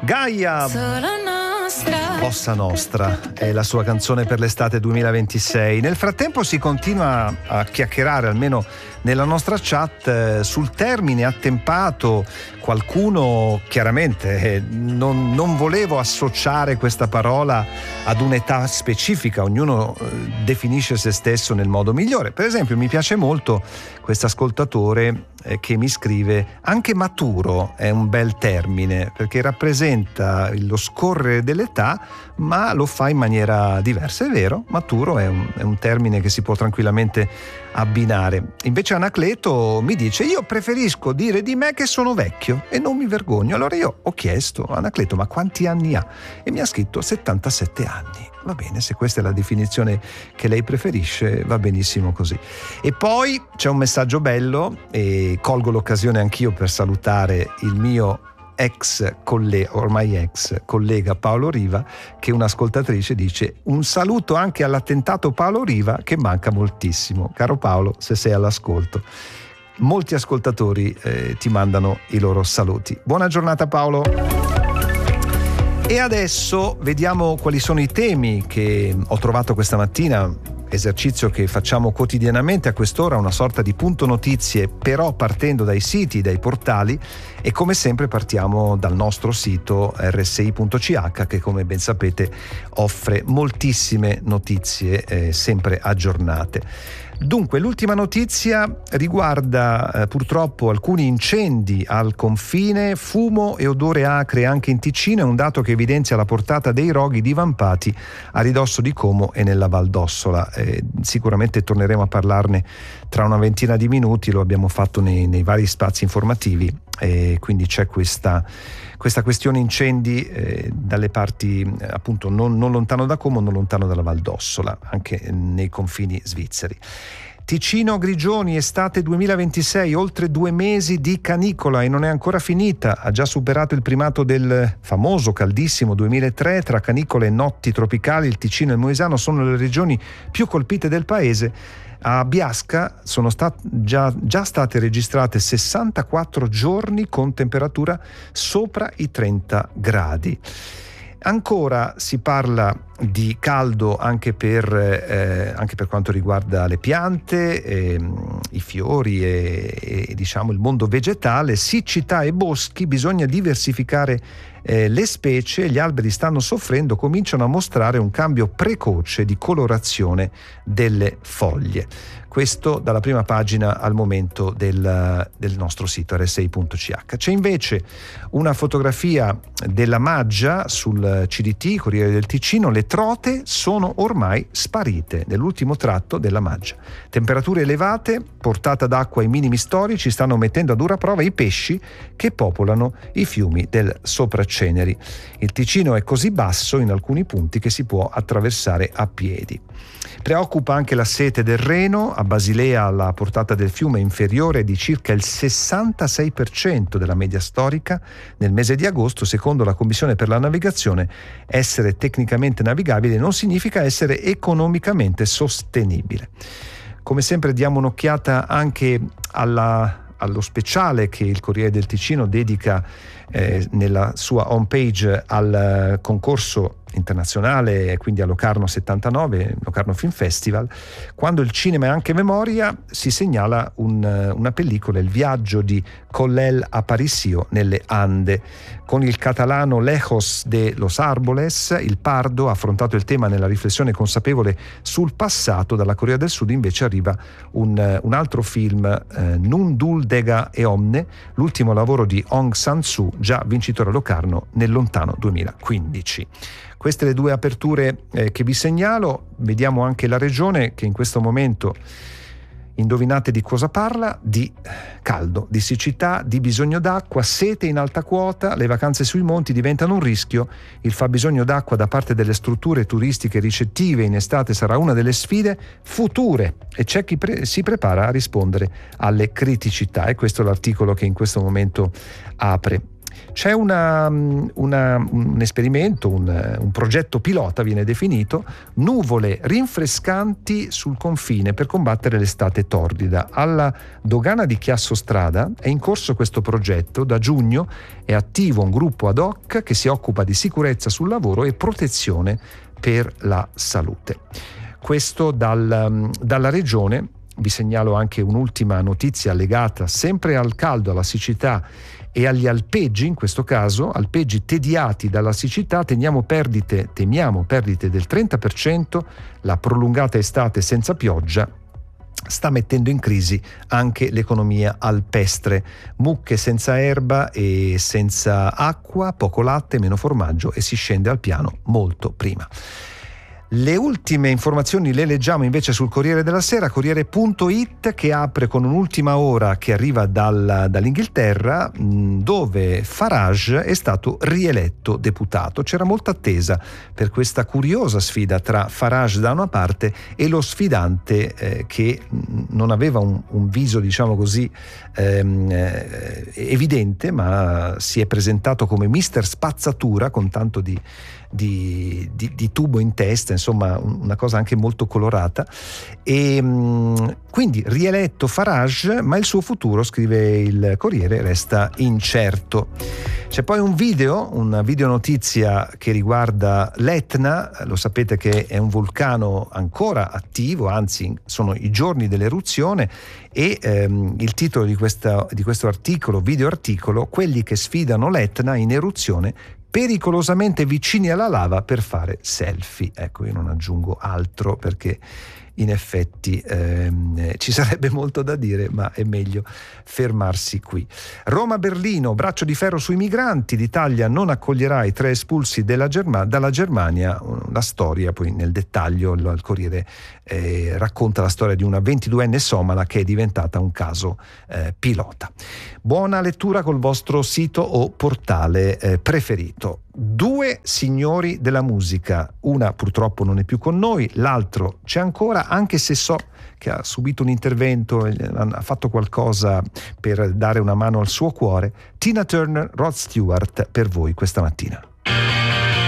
Gaia Bossa Nostra è la sua canzone per l'estate 2026. Nel frattempo si continua a chiacchierare, almeno nella nostra chat, sul termine attempato. Qualcuno chiaramente non volevo associare questa parola ad un'età specifica, ognuno definisce se stesso nel modo migliore. Per esempio mi piace molto questo ascoltatore che mi scrive: anche maturo è un bel termine perché rappresenta lo scorrere dell'età, ma lo fa in maniera diversa. È vero, maturo è un termine che si può tranquillamente abbinare. Invece Anacleto mi dice: io preferisco dire di me che sono vecchio e non mi vergogno. Allora io ho chiesto a Anacleto: ma quanti anni ha? E mi ha scritto 77 anni. Va bene, se questa è la definizione che lei preferisce, va benissimo così. E poi c'è un messaggio bello e colgo l'occasione anch'io per salutare il mio ormai ex collega Paolo Riva, che un'ascoltatrice dice: un saluto anche all'attentato Paolo Riva che manca moltissimo. Caro Paolo, se sei all'ascolto, molti ascoltatori ti mandano i loro saluti. Buona giornata Paolo. E adesso vediamo quali sono i temi che ho trovato questa mattina, esercizio che facciamo quotidianamente a quest'ora, una sorta di punto notizie, però partendo dai siti, dai portali, e come sempre partiamo dal nostro sito rsi.ch, che come ben sapete offre moltissime notizie sempre aggiornate. Dunque, l'ultima notizia riguarda purtroppo alcuni incendi al confine, fumo e odore acre anche in Ticino. È un dato che evidenzia la portata dei roghi divampati a ridosso di Como e nella Val d'Ossola. Sicuramente torneremo a parlarne tra una ventina di minuti, lo abbiamo fatto nei vari spazi informativi, e quindi c'è questa questione incendi dalle parti appunto non lontano da Como, non lontano dalla Val d'Ossola, anche nei confini svizzeri. Ticino Grigioni, estate 2026, oltre 2 mesi di canicola e non è ancora finita. Ha già superato il primato del famoso caldissimo 2003. Tra canicole e notti tropicali, il Ticino e il Moesano sono le regioni più colpite del paese. A Biasca sono già state registrate 64 giorni con temperatura sopra i 30 gradi. Ancora si parla di caldo anche per quanto riguarda le piante, i fiori e diciamo il mondo vegetale. Siccità e boschi, bisogna diversificare le specie. Gli alberi stanno soffrendo, cominciano a mostrare un cambio precoce di colorazione delle foglie. Questo dalla prima pagina al momento del nostro sito rsi.ch. C'è invece una fotografia della Maggia sul CDT, Corriere del Ticino. Le trote sono ormai sparite nell'ultimo tratto della Maggia. Temperature elevate, portata d'acqua ai minimi storici, stanno mettendo a dura prova i pesci che popolano i fiumi del Sopraceneri. Il Ticino è così basso in alcuni punti che si può attraversare a piedi. Preoccupa anche la sete del Reno. A Basilea la portata del fiume è inferiore di circa il 66% della media storica. Nel mese di agosto, secondo la Commissione per la Navigazione, essere tecnicamente navigabile non significa essere economicamente sostenibile. Come sempre diamo un'occhiata anche allo speciale che il Corriere del Ticino dedica nella sua homepage al concorso internazionale, quindi a Locarno 79, Locarno Film Festival. Quando il cinema è anche memoria, si segnala una pellicola, Il viaggio di Collel Aparicio nelle Ande. Con il catalano Lejos de los Árboles, il Pardo ha affrontato il tema nella riflessione consapevole sul passato. Dalla Corea del Sud invece arriva un altro film, Nun Dul Dega e Omne, l'ultimo lavoro di Aung San Suu, già vincitore a Locarno nel lontano 2015. Queste le due aperture che vi segnalo. Vediamo anche la regione, che in questo momento, indovinate di cosa parla? Di caldo, di siccità, di bisogno d'acqua, sete in alta quota. Le vacanze sui monti diventano un rischio. Il fabbisogno d'acqua da parte delle strutture turistiche ricettive in estate sarà una delle sfide future e c'è chi si prepara a rispondere alle criticità. E questo è l'articolo che in questo momento apre. C'è un esperimento, un progetto pilota viene definito, nuvole rinfrescanti sul confine per combattere l'estate torrida. Alla dogana di Chiasso Strada è in corso questo progetto. Da giugno è attivo un gruppo ad hoc che si occupa di sicurezza sul lavoro e protezione per la salute. Questo dalla regione. Vi segnalo anche un'ultima notizia legata sempre al caldo, alla siccità e agli alpeggi. In questo caso alpeggi tediati dalla siccità, temiamo perdite del 30%. La prolungata estate senza pioggia sta mettendo in crisi anche l'economia alpestre. Mucche senza erba e senza acqua, poco latte, meno formaggio, e si scende al piano molto prima. Le ultime informazioni le leggiamo invece sul Corriere della Sera, Corriere.it, che apre con un'ultima ora che arriva dall'Inghilterra, dove Farage è stato rieletto deputato. C'era molta attesa per questa curiosa sfida tra Farage da una parte e lo sfidante che non aveva un viso, diciamo così, evidente, ma si è presentato come Mister Spazzatura, con tanto di tubo in testa, insomma una cosa anche molto colorata, e quindi rieletto Farage, ma il suo futuro, scrive il Corriere, resta incerto. C'è poi una video notizia che riguarda l'Etna. Lo sapete che è un vulcano ancora attivo, anzi sono i giorni dell'eruzione, e il titolo di questo video articolo: quelli che sfidano l'Etna in eruzione pericolosamente vicini alla lava per fare selfie. Ecco, io non aggiungo altro perché in effetti ci sarebbe molto da dire, ma è meglio fermarsi qui. Roma-Berlino, braccio di ferro sui migranti, l'Italia non accoglierà i 3 espulsi dalla Germania. La storia poi nel dettaglio, il Corriere racconta la storia di una 22enne somala che è diventata un caso pilota. Buona lettura col vostro sito o portale preferito. 2 signori della musica, una purtroppo non è più con noi, l'altro c'è ancora, anche se so che ha subito un intervento, ha fatto qualcosa per dare una mano al suo cuore. Tina Turner, Rod Stewart per voi questa mattina.